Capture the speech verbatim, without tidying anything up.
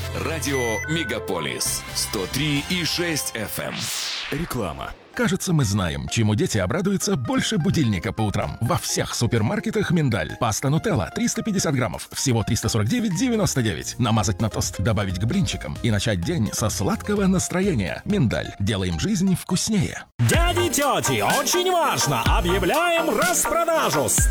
Радио Мегаполис сто три и шесть эф эм. Реклама. Кажется, мы знаем, чему дети обрадуются больше будильника по утрам. Во всех супермаркетах миндаль. Паста нутелла триста пятьдесят граммов. Всего триста сорок девять девяносто девять. Намазать на тост, добавить к блинчикам и начать день со сладкого настроения. Миндаль. Делаем жизнь вкуснее. Дяди, тети, очень важно! Объявляем распродажу!